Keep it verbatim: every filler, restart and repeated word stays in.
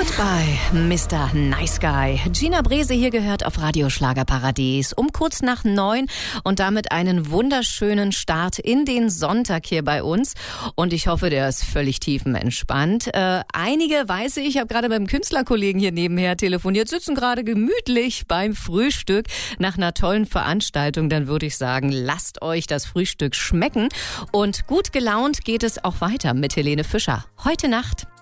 Goodbye, Mister Nice Guy. Gina Brese hier gehört auf Radio Schlagerparadies um kurz nach neun und damit einen wunderschönen Start in den Sonntag hier bei uns. Und ich hoffe, der ist völlig tiefenentspannt. Äh, einige, weiß ich, ich habe gerade beim Künstlerkollegen hier nebenher telefoniert, sitzen gerade gemütlich beim Frühstück nach einer tollen Veranstaltung. Dann würde ich sagen, lasst euch das Frühstück schmecken. Und gut gelaunt geht es auch weiter mit Helene Fischer. Heute Nacht